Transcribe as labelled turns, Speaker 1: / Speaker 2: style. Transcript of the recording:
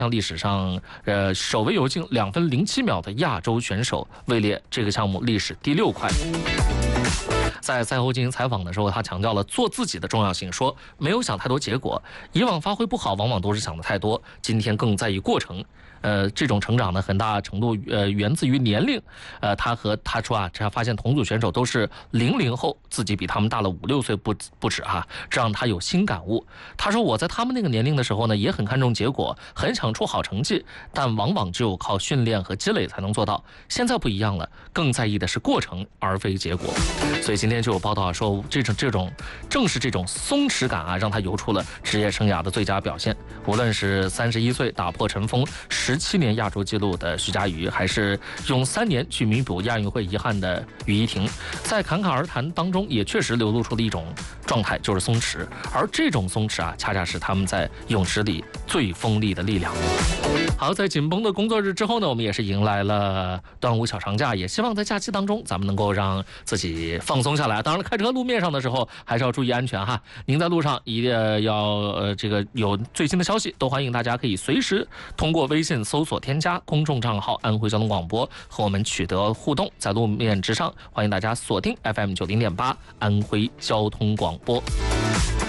Speaker 1: 历史上首位游进2分07秒的亚洲选手，位列这个项目历史第6块。在赛后进行采访的时候，他强调了做自己的重要性，说没有想太多结果，以往发挥不好往往都是想的太多，今天更在意过程。这种成长呢，很大程度源自于年龄。他说啊，他发现同组选手都是00后，自己比他们大了5、6岁不止啊，这让他有新感悟。他说我在他们那个年龄的时候呢，也很看重结果，很想出好成绩，但往往只有靠训练和积累才能做到。现在不一样了，更在意的是过程而非结果。所以今天就有报道说，正是这种松弛感啊，让他游出了职业生涯的最佳表现。无论是31岁打破尘封17年亚洲纪录的徐嘉余，还是用3年去弥补亚运会遗憾的于依婷，在侃侃而谈当中也确实流露出了一种状态，就是松弛。而这种松弛啊，恰恰是他们在泳池里最锋利的力量。好，在紧绷的工作日之后呢，我们也是迎来了端午小长假，也希望在假期当中咱们能够让自己放松下来。当然了，开车路面上的时候还是要注意安全哈。您在路上一定要这个有最新的消息，都欢迎大家可以随时通过微信搜索添加公众账号安徽交通广播和我们取得互动。在路面之上，欢迎大家锁定 FM 90.8安徽交通广播。